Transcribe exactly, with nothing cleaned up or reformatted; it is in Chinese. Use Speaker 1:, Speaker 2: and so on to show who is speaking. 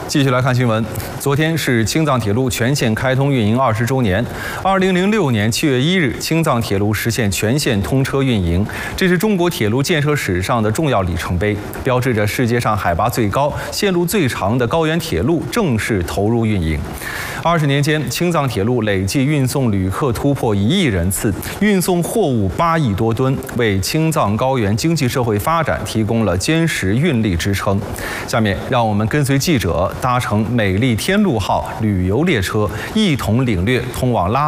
Speaker 1: 继续来看新闻。昨天是青藏铁路全线开通运营二十周年。二零零六年七月一日，青藏铁路实现全线通车运营，这是中国铁路建设史上的重要里程碑，标志着世界上海拔最高、线路最长的高原铁路正式投入运营。二十年间，青藏铁路累计运送旅客突破一亿人次，运送货物八亿多吨，为青藏高原经济社会发展提供了坚实运力支撑。下面，让我们跟随记者搭乘美丽天路号旅游列车，一同领略通往拉